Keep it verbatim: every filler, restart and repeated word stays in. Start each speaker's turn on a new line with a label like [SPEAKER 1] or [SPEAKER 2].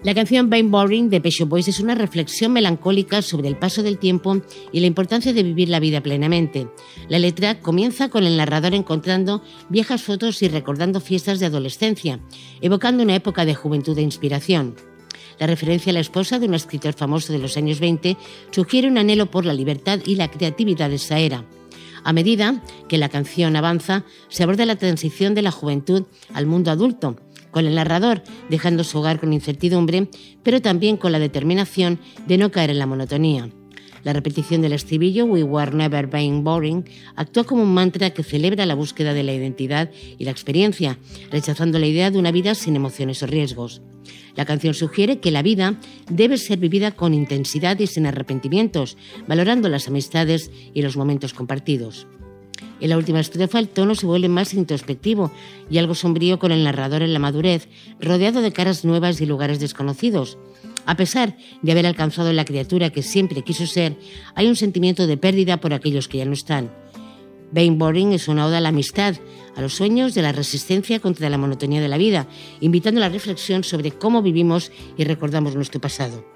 [SPEAKER 1] La canción Been Boring de Pet Shop Boys es una reflexión melancólica sobre el paso del tiempo y la importancia de vivir la vida plenamente. La letra comienza con el narrador encontrando viejas fotos y recordando fiestas de adolescencia, evocando una época de juventud e inspiración. La referencia a la esposa de un escritor famoso de los años veinte sugiere un anhelo por la libertad y la creatividad de esa era. A medida que la canción avanza, se aborda la transición de la juventud al mundo adulto, con el narrador dejando su hogar con incertidumbre, pero también con la determinación de no caer en la monotonía. La repetición del estribillo "We were never being boring" actúa como un mantra que celebra la búsqueda de la identidad y la experiencia, rechazando la idea de una vida sin emociones o riesgos. La canción sugiere que la vida debe ser vivida con intensidad y sin arrepentimientos, valorando las amistades y los momentos compartidos. En la última estrofa el tono se vuelve más introspectivo y algo sombrío, con el narrador en la madurez, rodeado de caras nuevas y lugares desconocidos. A pesar de haber alcanzado la criatura que siempre quiso ser, hay un sentimiento de pérdida por aquellos que ya no están. Been Boring es una oda a la amistad, a los sueños, de la resistencia contra la monotonía de la vida, invitando a la reflexión sobre cómo vivimos y recordamos nuestro pasado.